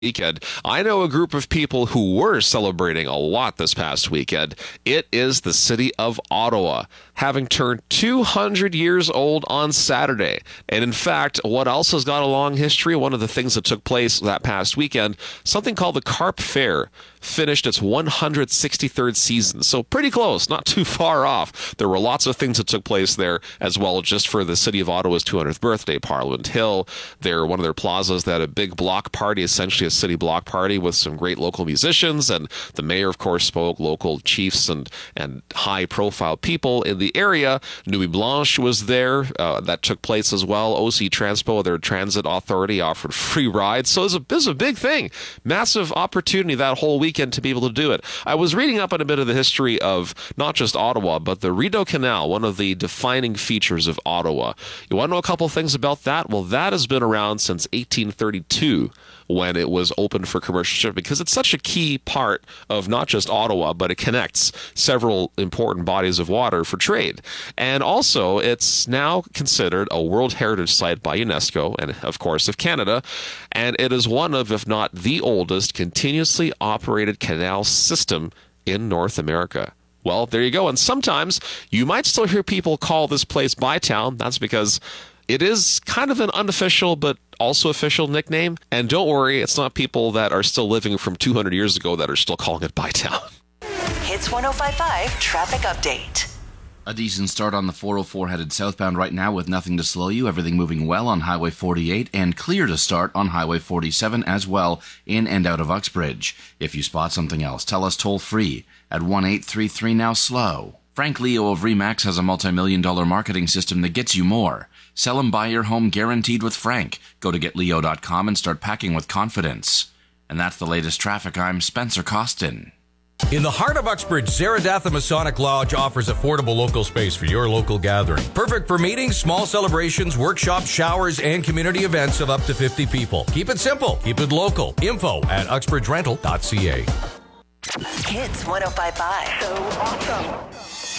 weekend. I know a group of people who were celebrating a lot this past weekend. It is the city of Ottawa, having turned 200 years old on Saturday. And in fact, what else has got a long history? One of the things that took place that past weekend, something called the Carp Fair, finished its 163rd season. So pretty close, not too far off. There were lots of things that took place there as well, just for the city of Ottawa's 200th birthday. Parliament Hill, one of their plazas that had a big block party, essentially a city block party with some great local musicians. And the mayor, of course, spoke, local chiefs and high profile people in the area. Nuit Blanche was there. That took place as well. OC Transpo, their transit authority, offered free rides. So it was a big thing. Massive opportunity that whole weekend to be able to do it. I was reading up on a bit of the history of not just Ottawa, but the Rideau Canal, one of the defining features of Ottawa. You want to know a couple things about that? Well, that has been around since 1832, when it was open for commercial shipping, because it's such a key part of not just Ottawa, but it connects several important bodies of water for trade. And also, it's now considered a World Heritage Site by UNESCO and, of course, of Canada. And it is one of, if not the oldest, continuously operated canal system in North America. Well, there you go. And sometimes you might still hear people call this place Bytown. That's because it is kind of an unofficial but also official nickname. And don't worry, it's not people that are still living from 200 years ago that are still calling it Bytown. Hits 105.5 traffic update. A decent start on the 404 headed southbound right now with nothing to slow you. Everything moving well on Highway 48 and clear to start on Highway 47 as well in and out of Uxbridge. If you spot something else, tell us toll free at 1-833 now slow. Frank Leo of Remax has a multi-million-dollar marketing system that gets you more. Sell and buy your home guaranteed with Frank. Go to getleo.com and start packing with confidence. And that's the latest traffic. I'm Spencer Costin. In the heart of Uxbridge, Zaradatha Masonic Lodge offers affordable local space for your local gathering. Perfect for meetings, small celebrations, workshops, showers, and community events of up to 50 people. Keep it simple. Keep it local. Info at uxbridgerental.ca. Hits 105.5. So awesome.